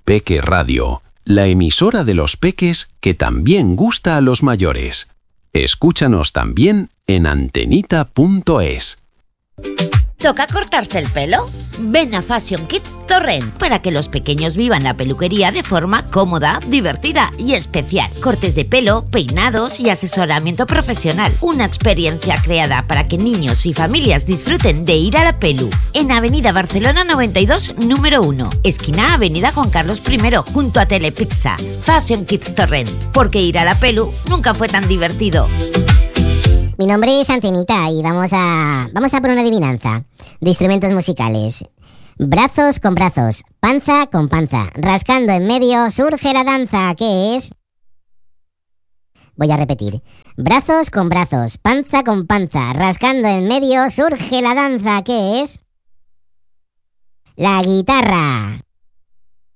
Peque Radio, la emisora de los peques que también gusta a los mayores. Escúchanos también en antenita.es. ¿Toca cortarse el pelo? Ven a Fashion Kids Torrent para que los pequeños vivan la peluquería de forma cómoda, divertida y especial. Cortes de pelo, peinados y asesoramiento profesional. Una experiencia creada para que niños y familias disfruten de ir a la pelu. En Avenida Barcelona 92, número 1. Esquina Avenida Juan Carlos I, junto a Telepizza. Fashion Kids Torrent. Porque ir a la pelu nunca fue tan divertido. Mi nombre es Antenita y vamos a por una adivinanza de instrumentos musicales. Brazos con brazos, panza con panza, rascando en medio surge la danza. ¿Qué es? Voy a repetir. Brazos con brazos, panza con panza, rascando en medio surge la danza. ¿Qué es? La guitarra.